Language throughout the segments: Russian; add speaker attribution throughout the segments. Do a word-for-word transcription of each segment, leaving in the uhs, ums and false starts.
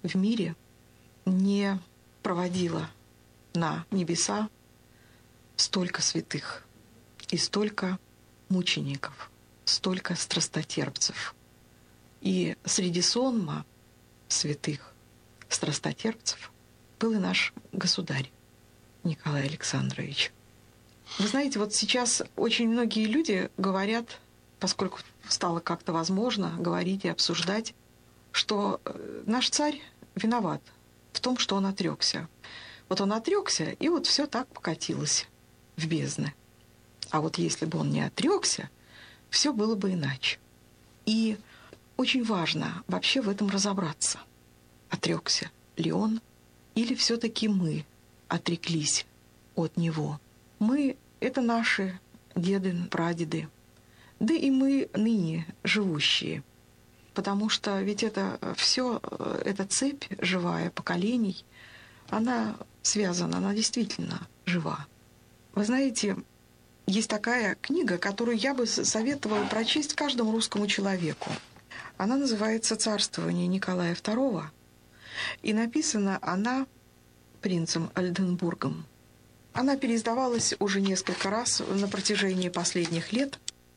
Speaker 1: в мире не проводило на небеса столько святых и столько мучеников, столько страстотерпцев. И среди сонма святых страстотерпцев был и наш государь Николай Александрович. Вы знаете, вот сейчас очень многие люди говорят, поскольку стало как-то возможно говорить и обсуждать, что наш царь виноват в том, что он отрекся. Вот он отрекся, и вот все так покатилось в бездны. А вот если бы он не отрекся, все было бы иначе. И очень важно вообще в этом разобраться. Отрекся ли он, или все-таки мы отреклись от него. Мы — это наши деды, прадеды, да и мы ныне живущие. Потому что ведь это все, эта цепь живая поколений, она связана, она действительно жива. Вы знаете, есть такая книга, которую я бы советовала прочесть каждому русскому человеку. Она называется «Царствование Николая второго», и написана она принцем Ольденбургом. Она переиздавалась уже несколько раз на протяжении последних лет.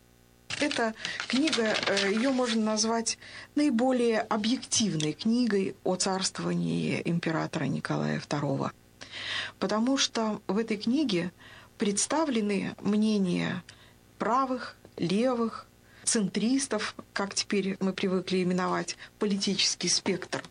Speaker 1: Эта книга, ее можно назвать наиболее объективной книгой о царствовании императора Николая второго, потому что в этой книге представлены мнения правых, левых, центристов, как теперь мы привыкли именовать политический спектр.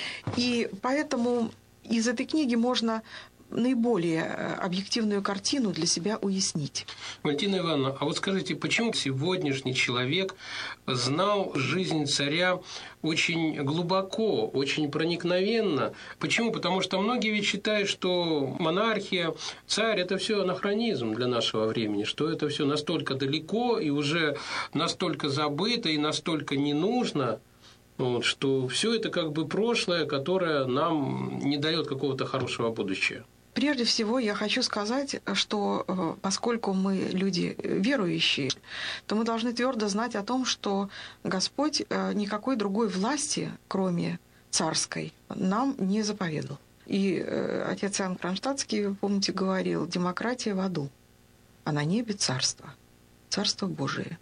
Speaker 1: И поэтому из этой книги можно наиболее объективную картину для себя уяснить.
Speaker 2: Валентина Ивановна, а вот скажите, почему сегодняшний человек знал жизнь царя очень глубоко, очень проникновенно? Почему? Потому что многие ведь считают, что монархия, царь – это все анахронизм для нашего времени, что это все настолько далеко и уже настолько забыто и настолько не нужно, вот, что все это как бы прошлое, которое нам не дает какого-то хорошего будущего.
Speaker 1: Прежде всего, я хочу сказать, что поскольку мы люди верующие, то мы должны твердо знать о том, что Господь никакой другой власти, кроме царской, нам не заповедал. И отец Иоанн Кронштадтский, помните, говорил: демократия в аду, а на небе царство, царство Божие.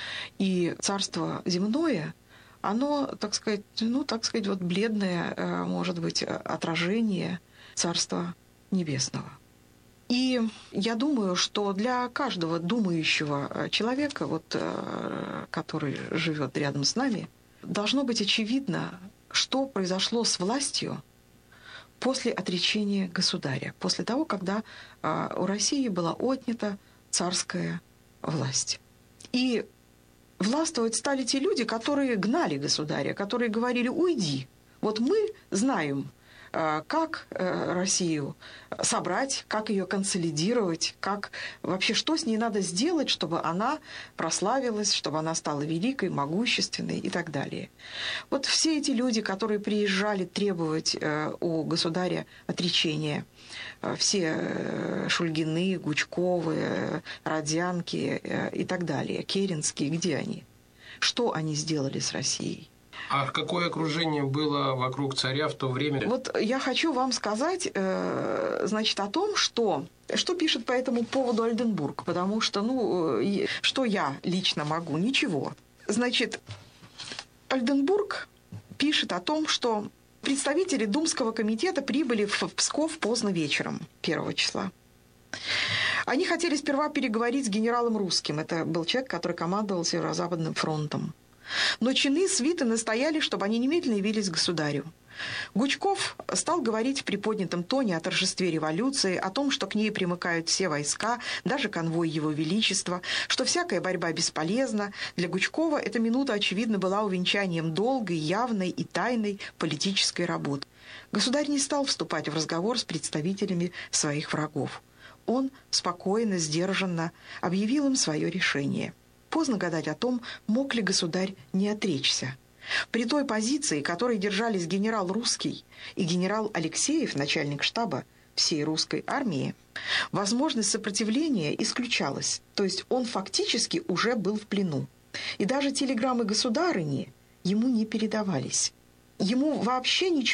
Speaker 1: И царство земное, оно, так сказать, ну, так сказать, вот бледное, может быть, отражение царства небесного. И я думаю, что для каждого думающего человека, вот, который живет рядом с нами, должно быть очевидно, что произошло с властью после отречения государя, после того, когда у России была отнята царская власть. И властвовать стали те люди, которые гнали государя, которые говорили: уйди, вот мы знаем, как Россию собрать, как ее консолидировать, как вообще, что с ней надо сделать, чтобы она прославилась, чтобы она стала великой, могущественной и так далее. Вот все эти люди, которые приезжали требовать у государя отречения, все Шульгины, Гучковы, Родзянки и так далее, Керенские, где они? Что они сделали с Россией?
Speaker 2: А какое окружение было вокруг царя в то время?
Speaker 1: Вот я хочу вам сказать, значит, о том, что, что пишет по этому поводу Ольденбург, потому что, ну, что я лично могу? Ничего. Значит, Ольденбург пишет о том, что представители Думского комитета прибыли в Псков поздно вечером первого числа. Они хотели сперва переговорить с генералом Русским. Это был человек, который командовал Северо-Западным фронтом. Но чины свиты настояли, чтобы они немедленно явились к государю. Гучков стал говорить в приподнятом тоне о торжестве революции, о том, что к ней примыкают все войска, даже конвой Его Величества, что всякая борьба бесполезна. Для Гучкова эта минута, очевидно, была увенчанием долгой, явной и тайной политической работы. Государь не стал вступать в разговор с представителями своих врагов. Он спокойно, сдержанно объявил им свое решение. Поздно гадать о том, мог ли государь не отречься. При той позиции, которой держались генерал Русский и генерал Алексеев, начальник штаба всей русской армии, возможность сопротивления исключалась, то есть он фактически уже был в плену. И даже телеграммы государыни ему не передавались. Ему вообще ничего